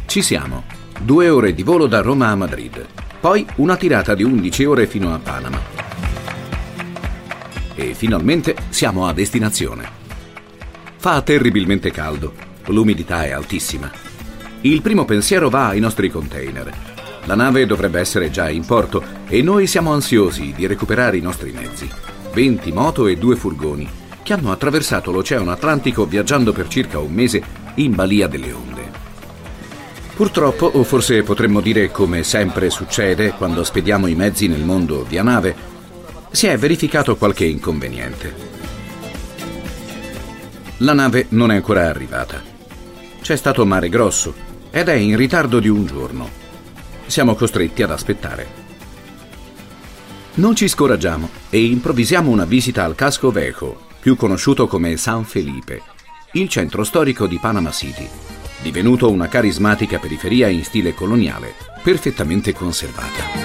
Ci siamo. 2 ore di volo da Roma a Madrid. Poi una tirata di 11 ore fino a Panama. E finalmente siamo a destinazione. Fa terribilmente caldo. L'umidità è altissima. Il primo pensiero va ai nostri container. La nave dovrebbe essere già in porto e noi siamo ansiosi di recuperare i nostri mezzi. 20 moto e 2 furgoni che hanno attraversato l'Oceano Atlantico viaggiando per circa un mese in balia delle onde. Purtroppo, o forse potremmo dire come sempre succede quando spediamo i mezzi nel mondo via nave, si è verificato qualche inconveniente. La nave non è ancora arrivata. C'è stato mare grosso ed è in ritardo di un giorno. Siamo costretti ad aspettare. Non ci scoraggiamo e improvvisiamo una visita al Casco Viejo, più conosciuto come San Felipe, il centro storico di Panama City, divenuto una carismatica periferia in stile coloniale, perfettamente conservata.